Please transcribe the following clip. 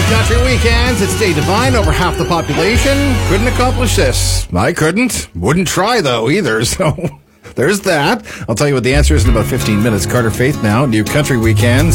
Country Weekends. It's Dave Devine, over half the population. Couldn't accomplish this. I couldn't. Wouldn't try, though, either. So there's that. I'll tell you what the answer is in about 15 minutes. Carter Faith now, New Country Weekends.